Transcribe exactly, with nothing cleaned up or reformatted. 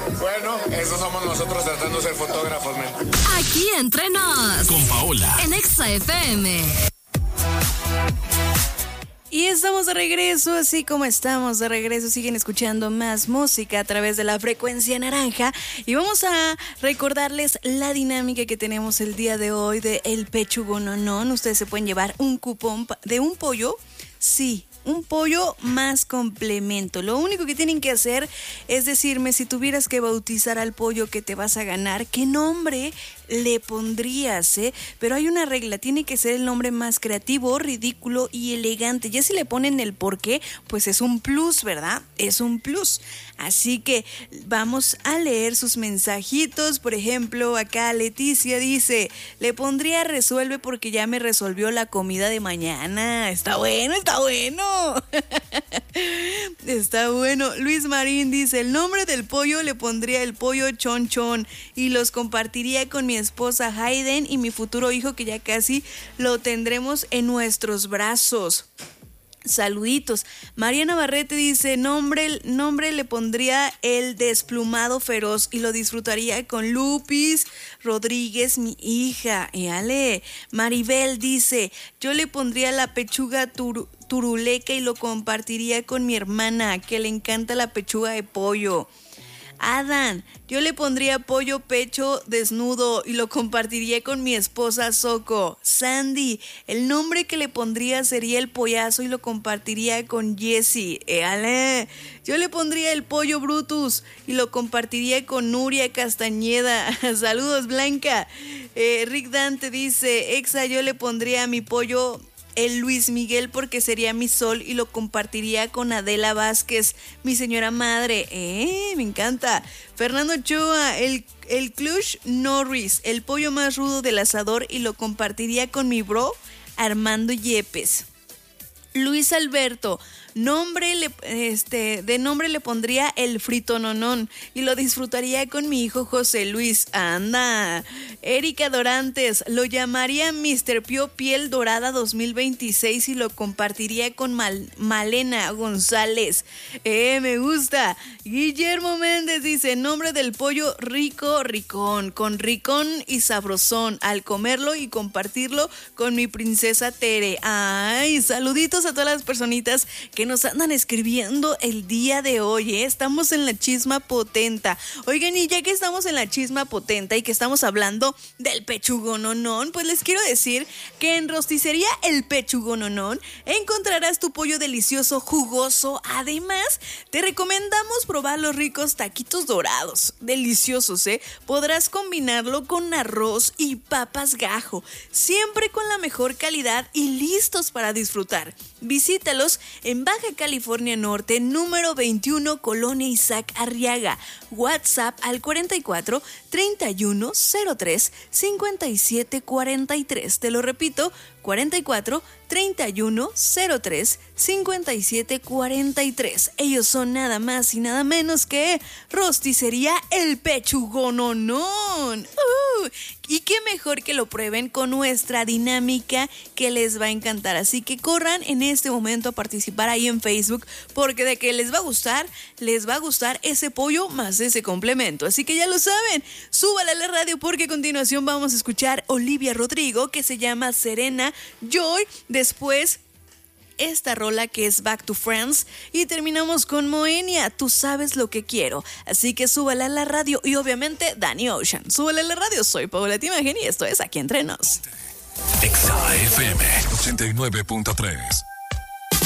Bueno, eso somos nosotros tratando de ser fotógrafos, men. Aquí entre nos. Con Paola. En Exa F M. Y estamos de regreso, así como estamos de regreso, siguen escuchando más música a través de la frecuencia naranja. Y vamos a recordarles la dinámica que tenemos el día de hoy de El Pechugononón. Ustedes se pueden llevar un cupón de un pollo, sí, un pollo más complemento. Lo único que tienen que hacer es decirme, si tuvieras que bautizar al pollo que te vas a ganar, ¿qué nombre le pondrías? ¿eh? Pero hay una regla, tiene que ser el nombre más creativo, ridículo y elegante. Ya si le ponen el por qué, pues es un plus, ¿verdad? Es un plus. Así que vamos a leer sus mensajitos. Por ejemplo, acá Leticia dice, le pondría resuelve porque ya me resolvió la comida de mañana. Está bueno, está bueno. Está bueno. Luis Marín dice, el nombre del pollo le pondría el pollo chon chon y los compartiría con mi esposa Hayden y mi futuro hijo, que ya casi lo tendremos en nuestros brazos. Saluditos. Mariana Barrete dice, nombre, nombre le pondría el desplumado feroz y lo disfrutaría con Lupis Rodríguez, mi hija. Y ale. Maribel dice, yo le pondría la pechuga tur, turuleca y lo compartiría con mi hermana, que le encanta la pechuga de pollo. Adán, yo le pondría pollo pecho desnudo y lo compartiría con mi esposa Soco. Sandy, el nombre que le pondría sería el pollazo y lo compartiría con Jessie. ¡Éale! Yo le pondría el pollo Brutus y lo compartiría con Nuria Castañeda. Saludos, Blanca. Eh, Rick Dante dice, Exa, yo le pondría a mi pollo el Luis Miguel porque sería mi sol y lo compartiría con Adela Vázquez, mi señora madre. Eh, me encanta. Fernando Ochoa, el, el Clush Norris, el pollo más rudo del asador y lo compartiría con mi bro Armando Yepes. Luis Alberto, nombre le, este, de nombre le pondría el fritononón y lo disfrutaría con mi hijo José Luis. Anda. Erika Dorantes, lo llamaría mister Pío Piel Dorada dos mil veintiséis y lo compartiría con Mal, Malena González. Eh, me gusta. Guillermo Méndez dice, nombre del pollo rico ricón, con ricón y sabrosón, al comerlo y compartirlo con mi princesa Tere. Ay, saluditos a todas las personitas que nos andan escribiendo el día de hoy, ¿eh? Estamos en la chisma potenta. Oigan, y ya que estamos en la chisma potenta y que estamos hablando del pechugononón, pues les quiero decir que en Rosticería El Pechugononón encontrarás tu pollo delicioso, jugoso. Además, te recomendamos probar los ricos taquitos dorados, deliciosos, ¿eh? Podrás combinarlo con arroz y papas Gajo, siempre con la mejor calidad y listos para disfrutar. Visítalos en Baja California Norte, número veintiuno, Colonia Isaac Arriaga. WhatsApp al cuarenta y cuatro, treinta y uno, cero tres, cincuenta y siete cuarenta y tres. Te lo repito, cuarenta y cuatro, treinta y uno, cero tres, cincuenta y siete cuarenta y tres. Ellos son nada más y nada menos que Rosticería El Pechugononón. Uh, y qué mejor que lo prueben con nuestra dinámica que les va a encantar. Así que corran en este momento a participar ahí en Facebook, porque de que les va a gustar, les va a gustar ese pollo más ese complemento. Así que ya lo saben, súbale a la radio porque a continuación vamos a escuchar Olivia Rodrigo, que se llama Serena Joy. Después esta rola que es Back to Friends y terminamos con Moenia, Tú sabes lo que quiero. Así que súbale a la radio y obviamente Danny Ocean. Súbale a la radio, soy Paola Timagen y esto es Aquí Entre Nos. Exa F M ochenta y nueve punto tres.